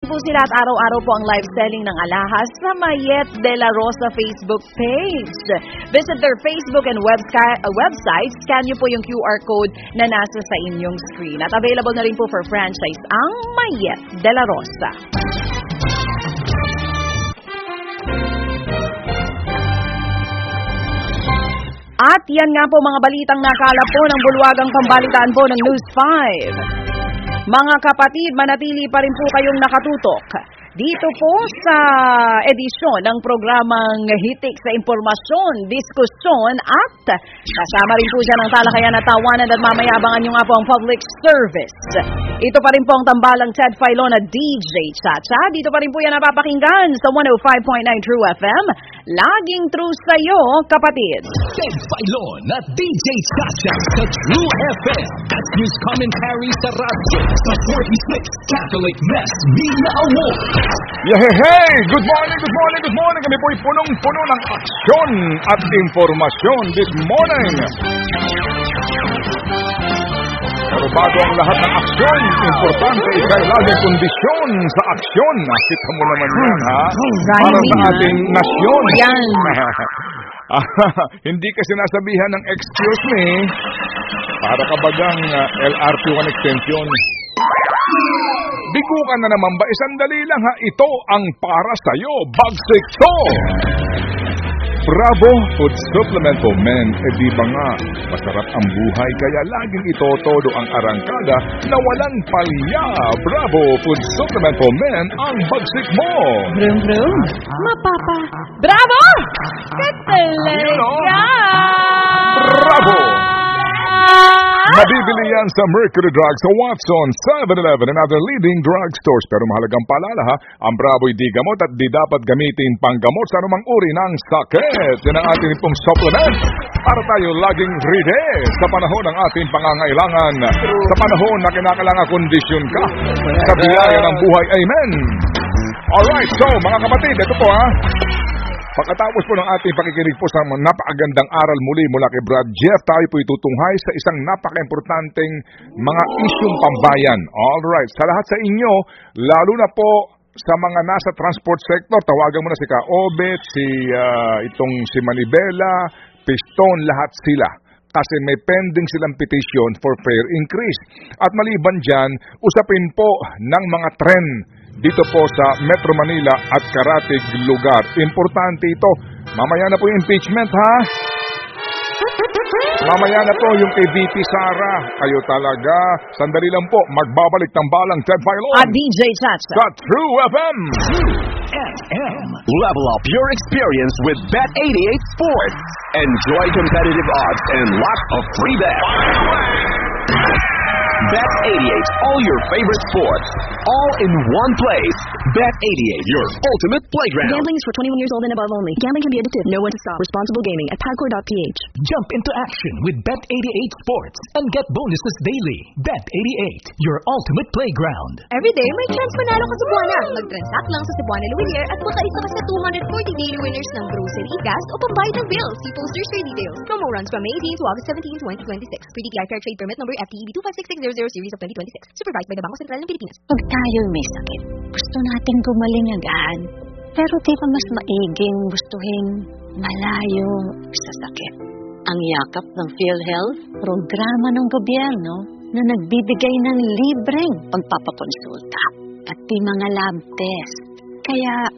po sila at araw-araw po ang live selling ng alahas sa Mayet de la Rosa Facebook page. Visit their Facebook and website. Scan nyo po yung QR code na nasa sa inyong screen. At available na rin po for franchise ang Mayet de la Rosa. At yan nga po mga balitang nakalap po ng bulwagang pambalitaan po ng News 5. Mga kapatid, manatili pa rin po kayong nakatutok dito po sa edisyon ng programang Hitik sa Impormasyon, Diskusyon at kasama rin po siya ng talakayan at tawanan at mamayabangan nyo nga po ang public service. Ito pa rin po ang tambalang Ted Filon at DJ Chacha. Dito pa rin po yan napapakinggan sa 105.9 True FM. Laging true sa'yo, kapatid. Ted Filon at DJ Chacha sa True FM. At news commentary sa radyo sa 46 Catholic Mass Media Award. Hey! Good morning, good morning, good morning! Kami po'y punong-puno ng aksyon at informasyon this morning. Pero bago ang lahat ng aksyon, importante kailangan kondisyon sa aksyon. Nakita mo naman yan, ha? Para sa ating nasyon. Yan. Hindi kasi nasabihan ng excuse me, para kabagang LRT1 extension. Bigo ka na naman ba? Sandali lang ha, ito ang para sa'yo. Bagsik to! Bravo Food Supplement for Men. Di ba nga, masarap ang buhay kaya laging ito todo ang arangkada na walang palya. Bravo Food Supplement for Men ang bagsik mo. Brum brum. Mapapa. Bravo! Katalaga! Bravo! Mabibili yan sa Mercury Drugs sa Watson, 7-Eleven and other leading drugstores. Pero mahalagang paalala ha, ang Bravo'y di gamot at di dapat gamitin panggamot sa anumang uri ng sakit. Yan ang ating pong supplement para tayo laging ready sa panahon ng ating pangangailangan. Sa panahon na kinakailangan kondisyon ka sa biyaya ng buhay. Amen! Alright, so mga kapatid, ito po ha. Pagkatapos po ng ating pakikinig po sa napakagandang aral mula kay Brad Jeff, tayo po itutunghay sa isang napaka-importanteng mga isyong pambayan. Alright, sa lahat sa inyo, lalo na po sa mga nasa transport sector, tawagan mo na si Kaobet, si Manibela, Piston, lahat sila. Kasi may pending silang petition for fare increase. At maliban dyan, usapin po ng mga tren dito po sa Metro Manila at karatig lugar. Importante ito. Mamaya na po yung impeachment, ha? Mamaya na po yung kay VP Sara. Kayo talaga. Sandali lang po. Magbabalik tambalang Ted Filon at DJ Chacha sa True FM. FM. Level up your experience with Bet88 Sports. Enjoy competitive odds and lots of free bets. Bet88, all your favorite sports, all in one place. Bet88, your ultimate playground. Gambling is for 21 years old and above only. Gambling can be addictive. Know when to stop. Responsible gaming at PAGCOR.ph. Jump into action with Bet88 Sports and get bonuses daily. Bet88, your ultimate playground. Every day, may chance manalo ka sa Cebuana. Mag-transact lang sa Cebuana Luwilier at makaisa ka sa 240 daily winners ng grocery, gas o pambayad ng bills. See posters for details. Promo runs from May 18 to August 17, 2026. Pre-DTI Fair Trade Permit number FTEB 25660 Series of 2026. Supervised by the Bangko Sentral ng Pilipinas. Pag tayo'y may sakit, gusto natin gumaling agad. Pero di ba mas maiging gustuhin malayo sa sakit? Ang yakap ng PhilHealth, programa ng gobyerno na nagbibigay ng libreng pagpapakonsulta at di mga lab test. Kaya